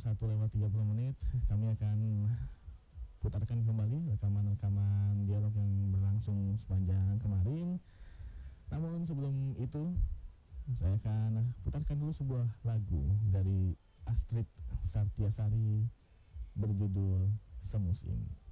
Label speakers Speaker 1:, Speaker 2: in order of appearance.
Speaker 1: 1:30 kami akan putarkan kembali rekaman-rekaman dialog yang berlangsung sepanjang kemarin. Namun sebelum itu, saya akan putarkan dulu sebuah lagu dari Astrid Sartiasari berjudul Semusim.